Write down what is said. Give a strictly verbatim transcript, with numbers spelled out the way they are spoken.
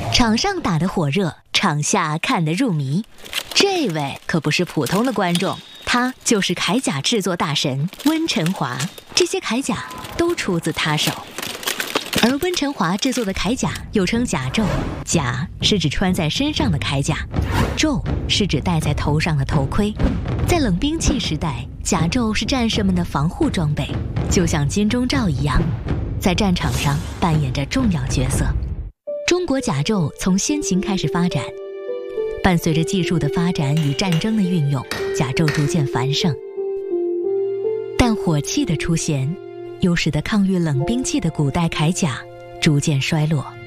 场上打得火热，场下看得入迷。这位可不是普通的观众，他就是铠甲制作大神温晨华。这些铠甲都出自他手。而温晨华制作的铠甲又称甲胄，甲是指穿在身上的铠甲，胄是指戴在头上的头盔。在冷兵器时代，甲胄是战士们的防护装备，就像金钟罩一样，在战场上扮演着重要角色。中国甲胄从先秦开始发展，伴随着技术的发展与战争的运用，甲胄逐渐繁盛。但火器的出现，又使得抗御冷兵器的古代铠甲逐渐衰落。